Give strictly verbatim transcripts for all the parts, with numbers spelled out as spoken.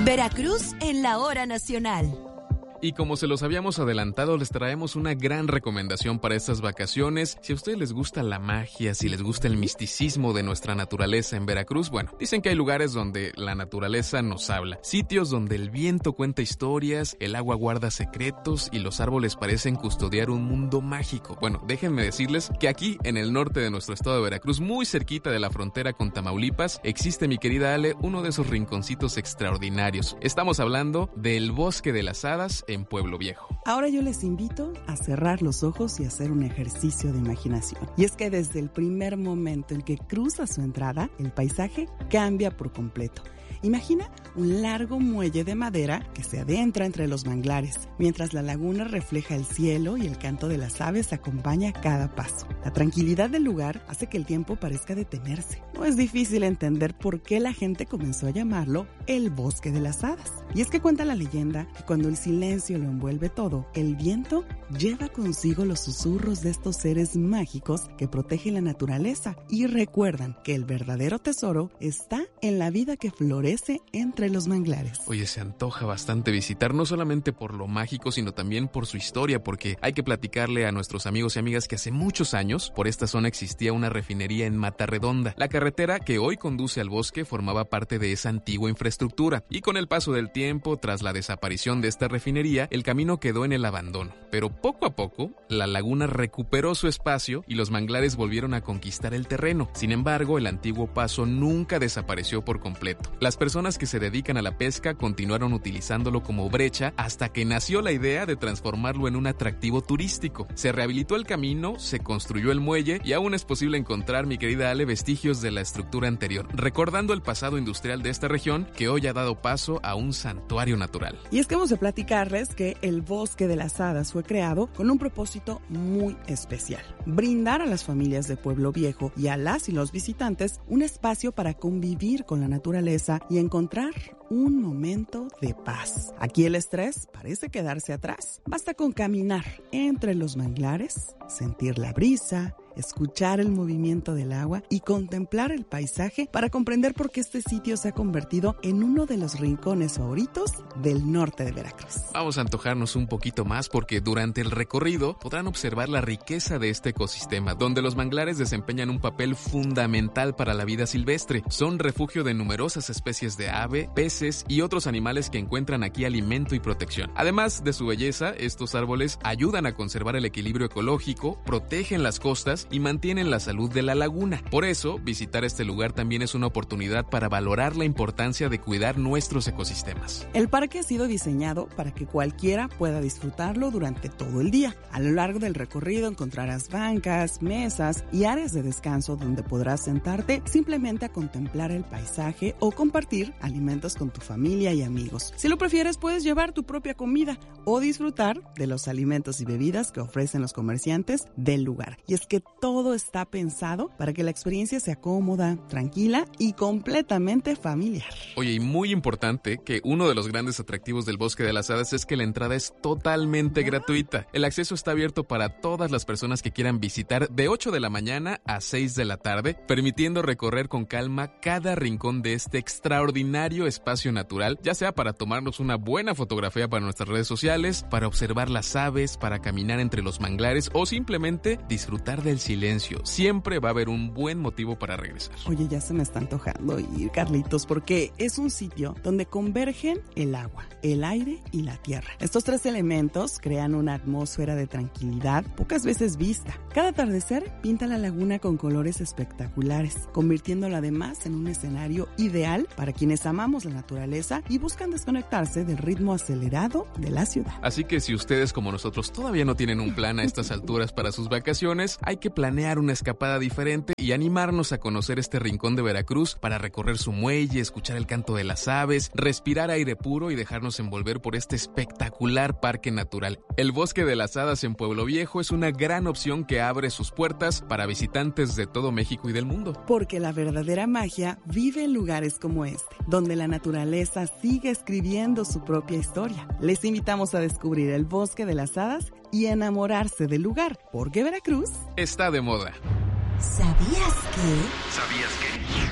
Veracruz en la hora nacional. Y como se los habíamos adelantado, les traemos una gran recomendación para estas vacaciones. Si a ustedes les gusta la magia, si les gusta el misticismo de nuestra naturaleza en Veracruz, bueno, dicen que hay lugares donde la naturaleza nos habla. Sitios donde el viento cuenta historias, el agua guarda secretos y los árboles parecen custodiar un mundo mágico. Bueno, déjenme decirles que aquí, en el norte de nuestro estado de Veracruz, muy cerquita de la frontera con Tamaulipas, existe, mi querida Ale, uno de esos rinconcitos extraordinarios. Estamos hablando del Bosque de las Hadas en Pueblo Viejo. Ahora yo les invito a cerrar los ojos y hacer un ejercicio de imaginación. Y es que desde el primer momento en que cruza su entrada, el paisaje cambia por completo. Imagina un largo muelle de madera que se adentra entre los manglares, mientras la laguna refleja el cielo y el canto de las aves acompaña cada paso. La tranquilidad del lugar hace que el tiempo parezca detenerse. No es difícil entender por qué la gente comenzó a llamarlo el Bosque de las Hadas. Y es que cuenta la leyenda que cuando el silencio lo envuelve todo, el viento lleva consigo los susurros de estos seres mágicos que protegen la naturaleza y recuerdan que el verdadero tesoro está en la vida que florece entre los manglares. Oye, se antoja bastante visitar, no solamente por lo mágico, sino también por su historia, porque hay que platicarle a nuestros amigos y amigas que hace muchos años, por esta zona existía una refinería en Matarredonda. La carretera que hoy conduce al bosque formaba parte de esa antigua infraestructura, y con el paso del tiempo, tras la desaparición de esta refinería, el camino quedó en el abandono. Pero poco a poco, la laguna recuperó su espacio y los manglares volvieron a conquistar el terreno. Sin embargo, el antiguo paso nunca desapareció por completo. Las personas que se dedican a la pesca continuaron utilizándolo como brecha hasta que nació la idea de transformarlo en un atractivo turístico. Se rehabilitó el camino, se construyó el muelle y aún es posible encontrar, mi querida Ale, vestigios de la estructura anterior, recordando el pasado industrial de esta región que hoy ha dado paso a un santuario natural. Y es que hemos de platicarles que el Bosque de las Hadas fue creado con un propósito muy especial: brindar a las familias de Pueblo Viejo y a las y los visitantes un espacio para convivir con la naturaleza y encontrar un momento de paz. Aquí el estrés parece quedarse atrás. Basta con caminar entre los manglares, sentir la brisa, escuchar el movimiento del agua y contemplar el paisaje para comprender por qué este sitio se ha convertido en uno de los rincones favoritos del norte de Veracruz. Vamos a antojarnos un poquito más porque durante el recorrido podrán observar la riqueza de este ecosistema, donde los manglares desempeñan un papel fundamental para la vida silvestre. Son refugio de numerosas especies de ave, peces y otros animales que encuentran aquí alimento y protección. Además de su belleza, estos árboles ayudan a conservar el equilibrio ecológico, protegen las costas y mantienen la salud de la laguna. Por eso, visitar este lugar también es una oportunidad para valorar la importancia de cuidar nuestros ecosistemas. El parque ha sido diseñado para que cualquiera pueda disfrutarlo durante todo el día. A lo largo del recorrido encontrarás bancas, mesas y áreas de descanso donde podrás sentarte simplemente a contemplar el paisaje o compartir alimentos con tu familia y amigos. Si lo prefieres, puedes llevar tu propia comida o disfrutar de los alimentos y bebidas que ofrecen los comerciantes del lugar. Y es que todo está pensado para que la experiencia sea cómoda, tranquila y completamente familiar. Oye, y muy importante que uno de los grandes atractivos del Bosque de las Hadas es que la entrada es totalmente gratuita. El acceso está abierto para todas las personas que quieran visitar de ocho de la mañana a seis de la tarde, permitiendo recorrer con calma cada rincón de este extraordinario espacio natural, ya sea para tomarnos una buena fotografía para nuestras redes sociales, para observar las aves, para caminar entre los manglares o simplemente disfrutar del silencio. Siempre va a haber un buen motivo para regresar. Oye, ya se me está antojando ir, Carlitos, porque es un sitio donde convergen el agua, el aire y la tierra. Estos tres elementos crean una atmósfera de tranquilidad pocas veces vista. Cada atardecer pinta la laguna con colores espectaculares, convirtiéndola además en un escenario ideal para quienes amamos la naturaleza y buscan desconectarse del ritmo acelerado de la ciudad. Así que si ustedes como nosotros todavía no tienen un plan a estas alturas para sus vacaciones, hay que planear una escapada diferente y animarnos a conocer este rincón de Veracruz para recorrer su muelle, escuchar el canto de las aves, respirar aire puro y dejarnos envolver por este espectacular parque natural. El Bosque de las Hadas en Pueblo Viejo es una gran opción que abre sus puertas para visitantes de todo México y del mundo. Porque la verdadera magia vive en lugares como este, donde la naturaleza sigue escribiendo su propia historia. Les invitamos a descubrir el Bosque de las Hadas y enamorarse del lugar, porque Veracruz está de moda. ¿Sabías que? ¿Sabías que?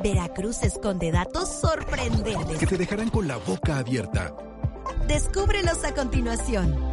Veracruz esconde datos sorprendentes que te dejarán con la boca abierta. Descúbrelos a continuación.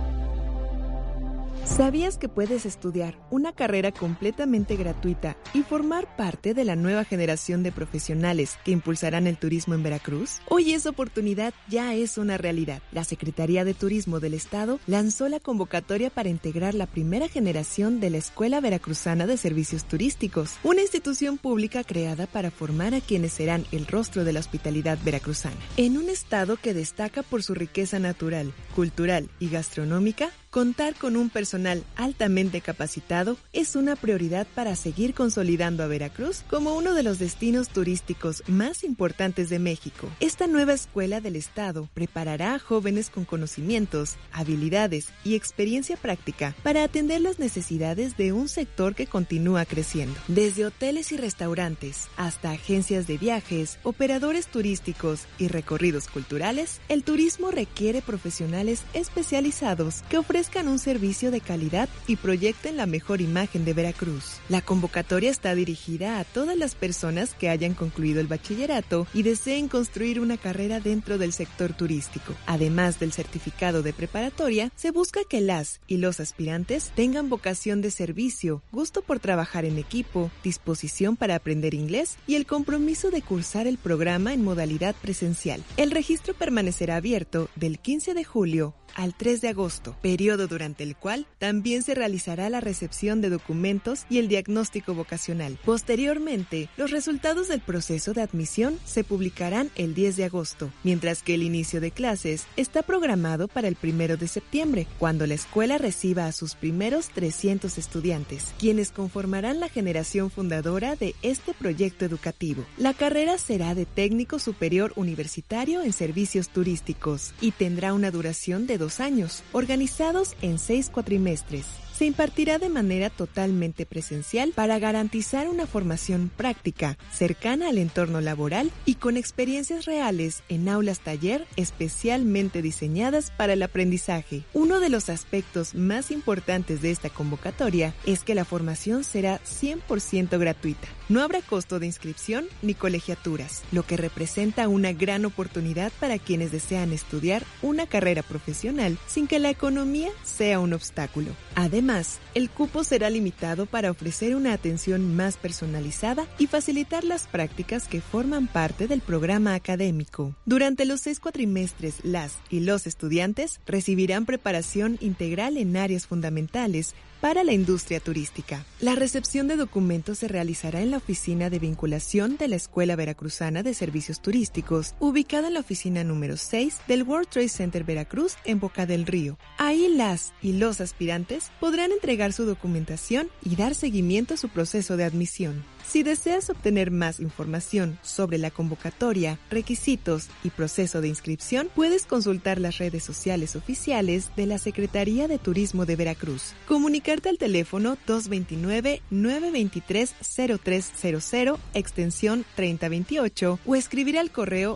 ¿Sabías que puedes estudiar una carrera completamente gratuita y formar parte de la nueva generación de profesionales que impulsarán el turismo en Veracruz? Hoy esa oportunidad ya es una realidad. La Secretaría de Turismo del Estado lanzó la convocatoria para integrar la primera generación de la Escuela Veracruzana de Servicios Turísticos, una institución pública creada para formar a quienes serán el rostro de la hospitalidad veracruzana. En un estado que destaca por su riqueza natural, cultural y gastronómica, contar con un personal altamente capacitado es una prioridad para seguir consolidando a Veracruz como uno de los destinos turísticos más importantes de México. Esta nueva escuela del Estado preparará a jóvenes con conocimientos, habilidades y experiencia práctica para atender las necesidades de un sector que continúa creciendo. Desde hoteles y restaurantes hasta agencias de viajes, operadores turísticos y recorridos culturales, el turismo requiere profesionales especializados que ofrecen un servicio de calidad y proyecten la mejor imagen de Veracruz. La convocatoria está dirigida a todas las personas que hayan concluido el bachillerato y deseen construir una carrera dentro del sector turístico. Además del certificado de preparatoria, se busca que las y los aspirantes tengan vocación de servicio, gusto por trabajar en equipo, disposición para aprender inglés y el compromiso de cursar el programa en modalidad presencial. El registro permanecerá abierto del quince de julio al tres de agosto, periodo durante el cual también se realizará la recepción de documentos y el diagnóstico vocacional. Posteriormente, los resultados del proceso de admisión se publicarán el diez de agosto, mientras que el inicio de clases está programado para el primero de septiembre, cuando la escuela reciba a sus primeros trescientos estudiantes, quienes conformarán la generación fundadora de este proyecto educativo. La carrera será de técnico superior universitario en servicios turísticos y tendrá una duración de dos años, organizados en seis cuatrimestres. Se impartirá de manera totalmente presencial para garantizar una formación práctica, cercana al entorno laboral y con experiencias reales en aulas taller especialmente diseñadas para el aprendizaje. Uno de los aspectos más importantes de esta convocatoria es que la formación será cien por ciento gratuita. No habrá costo de inscripción ni colegiaturas, lo que representa una gran oportunidad para quienes desean estudiar una carrera profesional sin que la economía sea un obstáculo. Además, el cupo será limitado para ofrecer una atención más personalizada y facilitar las prácticas que forman parte del programa académico. Durante los seis cuatrimestres, las y los estudiantes recibirán preparación integral en áreas fundamentales para la industria turística. La recepción de documentos se realizará en la oficina de vinculación de la Escuela Veracruzana de Servicios Turísticos, ubicada en la oficina número seis del World Trade Center Veracruz en Boca del Río. Ahí las y los aspirantes podrán entregar su documentación y dar seguimiento a su proceso de admisión. Si deseas obtener más información sobre la convocatoria, requisitos y proceso de inscripción, puedes consultar las redes sociales oficiales de la Secretaría de Turismo de Veracruz. Comunicarte al teléfono dos dos nueve, nueve dos tres, cero tres cero cero, extensión treinta veintiocho o escribir al correo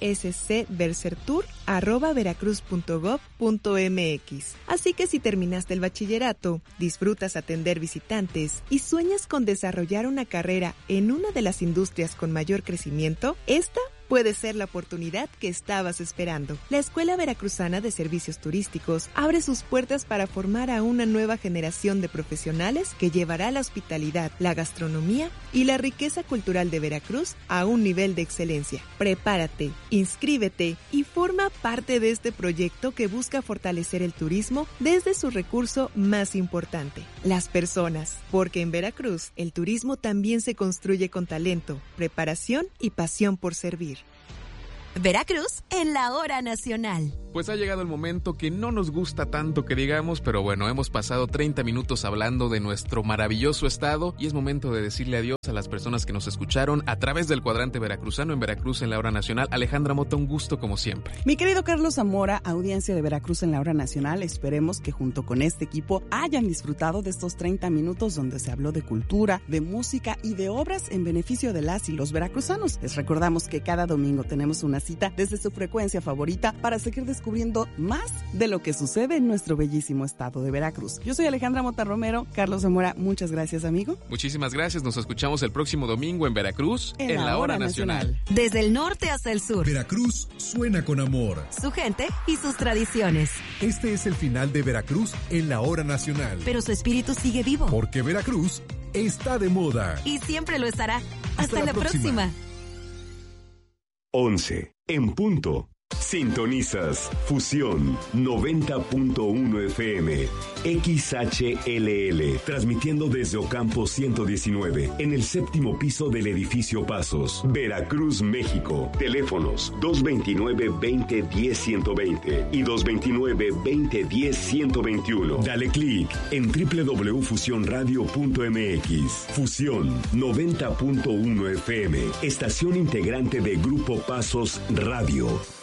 escversertour arroba veracruz punto gob punto mx. Así que si terminaste el bachillerato, disfrutas atender visitantes y sueñas con desarrollar una carrera en una de las industrias con mayor crecimiento, esta puede ser la oportunidad que estabas esperando. La Escuela Veracruzana de Servicios Turísticos abre sus puertas para formar a una nueva generación de profesionales que llevará la hospitalidad, la gastronomía y la riqueza cultural de Veracruz a un nivel de excelencia. Prepárate, inscríbete y forma parte de este proyecto que busca fortalecer el turismo desde su recurso más importante, las personas, porque en Veracruz el turismo también se construye con talento, preparación y pasión por servir. Veracruz en la hora nacional. Pues ha llegado el momento que no nos gusta tanto que digamos, pero bueno, hemos pasado treinta minutos hablando de nuestro maravilloso estado y es momento de decirle adiós a las personas que nos escucharon a través del cuadrante veracruzano en Veracruz en la hora nacional. Alejandra Mota, un gusto como siempre. Mi querido Carlos Zamora, audiencia de Veracruz en la hora nacional, esperemos que junto con este equipo hayan disfrutado de estos treinta minutos donde se habló de cultura, de música y de obras en beneficio de las y los veracruzanos. Les recordamos que cada domingo tenemos una cita desde su frecuencia favorita para seguir desarrollando descubriendo más de lo que sucede en nuestro bellísimo estado de Veracruz. Yo soy Alejandra Mota Romero. Carlos Zamora, muchas gracias, amigo. Muchísimas gracias. Nos escuchamos el próximo domingo en Veracruz, en, en la, la Hora, Hora Nacional. Nacional. Desde el norte hasta el sur. Veracruz suena con amor. Su gente y sus tradiciones. Este es el final de Veracruz en la Hora Nacional. Pero su espíritu sigue vivo. Porque Veracruz está de moda. Y siempre lo estará. Hasta, Hasta la, la próxima. próxima. once en punto. Sintonizas Fusión noventa punto uno F M, X H L L, transmitiendo desde Ocampo ciento diecinueve, en el séptimo piso del edificio Pasos, Veracruz, México. Teléfonos dos veintinueve, veinte, diez, ciento veinte y dos veintinueve, veinte, diez, ciento veintiuno. Dale clic en doble u doble u doble u punto fusión radio punto m x. Fusión noventa punto uno F M, estación integrante de Grupo Pasos Radio.